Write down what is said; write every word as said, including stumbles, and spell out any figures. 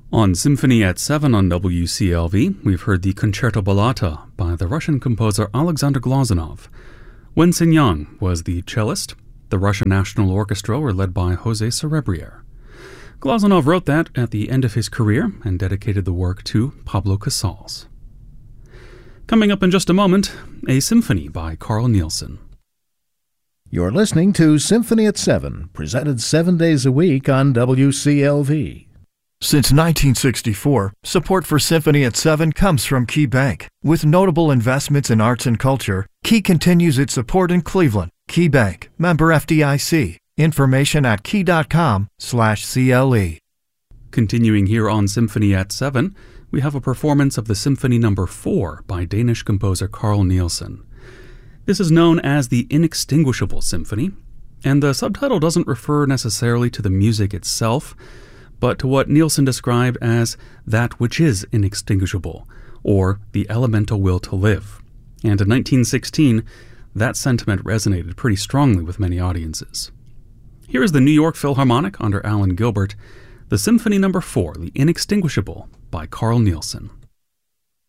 On Symphony at seven on W C L V, we've heard the Concerto Ballata by the Russian composer Alexander Glazunov. Wen-Hsin Yang was the cellist. The Russian National Orchestra were led by José Cerebrier. Glazunov wrote that at the end of his career and dedicated the work to Pablo Casals. Coming up in just a moment, a symphony by Carl Nielsen. You're listening to Symphony at seven, presented seven days a week on W C L V. Since nineteen sixty-four, support for Symphony at seven comes from Key Bank. With notable investments in arts and culture, Key continues its support in Cleveland. Key Bank, member F D I C. Information at key.com slash CLE. Continuing here on Symphony at seven, we have a performance of the Symphony Number four by Danish composer Carl Nielsen. This is known as the Inextinguishable Symphony, and the subtitle doesn't refer necessarily to the music itself, but to what Nielsen described as that which is inextinguishable, or the elemental will to live. And in nineteen sixteen, that sentiment resonated pretty strongly with many audiences. Here is the New York Philharmonic under Alan Gilbert, the Symphony Number four, The Inextinguishable, by Carl Nielsen.